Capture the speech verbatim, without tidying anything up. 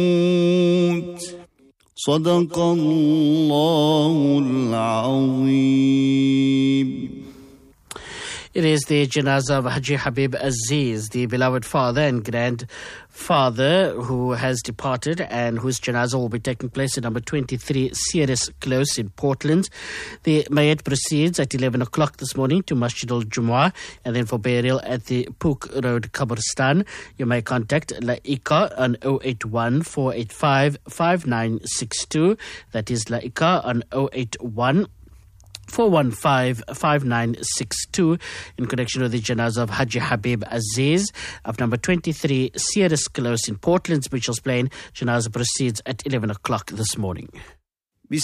صدق الله العظيم. It is the janazah of Haji Habib Aziz, the beloved father and grandfather who has departed and whose janazah will be taking place at number twenty-three Ceres Close in Portland. The mayat proceeds at eleven o'clock this morning to Masjid al-Jumu'ah and then for burial at the Pook Road Qabristan. You may contact Laika on oh eight one, four eight five, five nine six two. That is Laika on oh eight one, four one five, five nine six two in connection with the janazah of Haji Habib Aziz of number twenty-three Ceres Close in Portland, Mitchell's Plain. Janazah proceeds at eleven o'clock this morning.